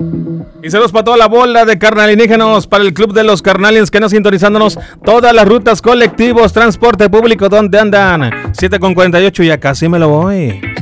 Y saludos para toda la bola de carnalígenos, para el club de los carnalians que nos sintonizándonos todas las rutas, colectivos, transporte público, ¿dónde andan? 7:48, ya casi me lo voy.